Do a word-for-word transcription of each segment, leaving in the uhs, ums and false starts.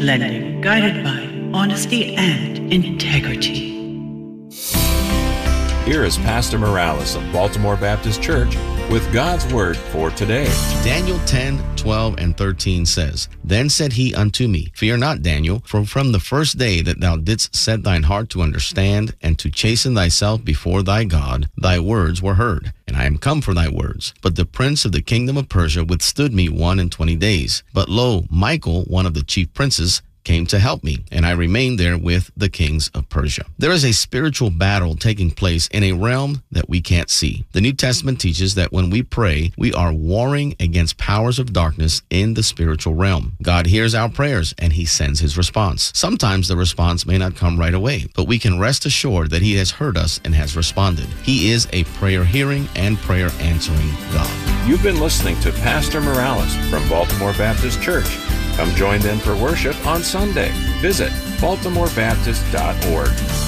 Lending guided by honesty and integrity. Here is Pastor Morales of Baltimore Baptist Church with God's Word for today. Daniel ten, twelve, and thirteen says, Then said he unto me, Fear not, Daniel, for from the first day that thou didst set thine heart to understand and to chasten thyself before thy God, thy words were heard, and I am come for thy words. But the prince of the kingdom of Persia withstood me one and twenty days. But lo, Michael, one of the chief princes, came to help me, and I remained there with the kings of Persia. There is a spiritual battle taking place in a realm that we can't see. The New Testament teaches that when we pray, we are warring against powers of darkness in the spiritual realm. God hears our prayers, and he sends his response. Sometimes the response may not come right away, but we can rest assured that he has heard us and has responded. He is a prayer-hearing and prayer-answering God. You've been listening to Pastor Morales from Baltimore Baptist Church. Come join them for worship on Sunday. Visit baltimore baptist dot org.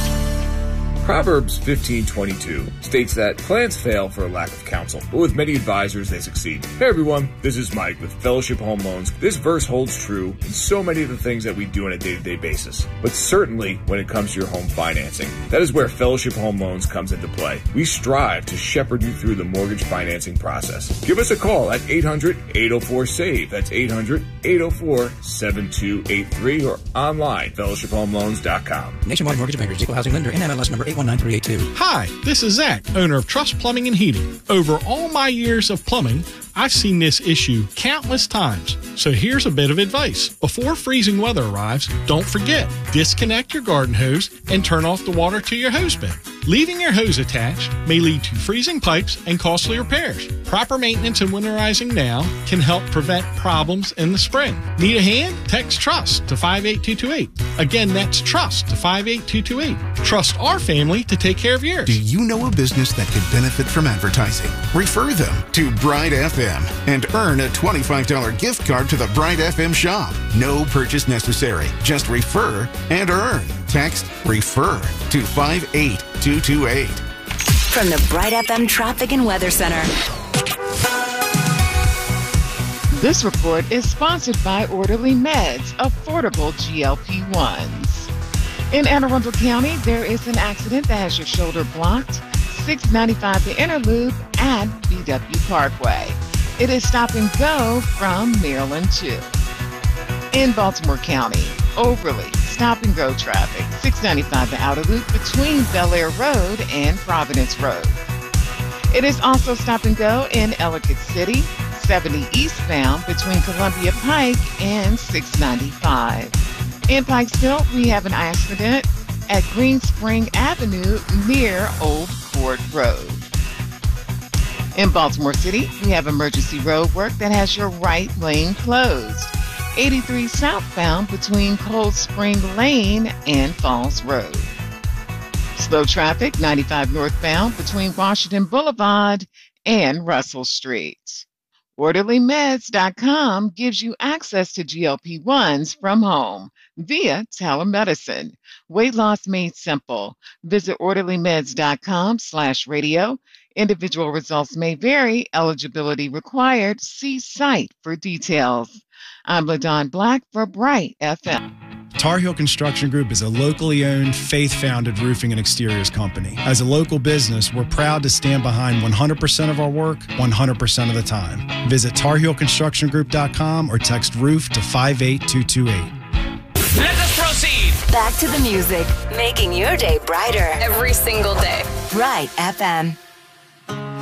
Proverbs fifteen twenty-two states that plans fail for a lack of counsel, but with many advisors they succeed. Hey everyone, this is Mike with Fellowship Home Loans. This verse holds true in so many of the things that we do on a day-to-day basis, but certainly when it comes to your home financing. That is where Fellowship Home Loans comes into play. We strive to shepherd you through the mortgage financing process. Give us a call at eight hundred, eight oh four, S A V E. That's eight hundred, eight oh four, seven two eight three or online, fellowship home loans dot com. Nationwide Mortgage Bankers, Equal Housing Lender, N M L S number eight one nine three eight two. Hi, this is Zach, owner of Trust Plumbing and Heating. Over all my years of plumbing, I've seen this issue countless times. So here's a bit of advice. Before freezing weather arrives, don't forget, disconnect your garden hose and turn off the water to your hose bib. Leaving your hose attached may lead to freezing pipes and costly repairs. Proper maintenance and winterizing now can help prevent problems in the spring. Need a hand? Text TRUST to five eight two two eight. Again, that's TRUST to five eight two two eight. Trust our family to take care of yours. Do you know a business that could benefit from advertising? Refer them to Bright F M and earn a twenty-five dollars gift card to the Bright F M shop. No purchase necessary. Just refer and earn. Text REFER to five eight two two eight. From the Bright F M Traffic and Weather Center. This report is sponsored by Orderly Meds, affordable G L P ones. In Anne Arundel County, there is an accident that has your shoulder blocked. six ninety-five the Interloop at B W Parkway. It is stop and go from Maryland two. In Baltimore County, overly stop and go traffic. six ninety-five the Outer Loop between Bel Air Road and Providence Road. It is also stop and go in Ellicott City, seventy eastbound between Columbia Pike and six ninety-five. In Pikesville, we have an accident at Green Spring Avenue near Old Court Road. In Baltimore City, we have emergency road work that has your right lane closed. eighty-three southbound between Cold Spring Lane and Falls Road. Slow traffic, ninety-five northbound between Washington Boulevard and Russell Street. Orderly Meds dot com gives you access to G L P ones from home via telemedicine. Weight loss made simple. Visit Orderly Meds dot com slash radio. Individual results may vary. Eligibility required. See site for details. I'm LaDon Black for Bright F M. Tar Heel Construction Group is a locally owned, faith-founded roofing and exteriors company. As a local business, we're proud to stand behind one hundred percent of our work, one hundred percent of the time. Visit tar heel construction group dot com or text ROOF to five eight two two eight. Let us proceed. Back to the music, making your day brighter. Every single day. Bright F M.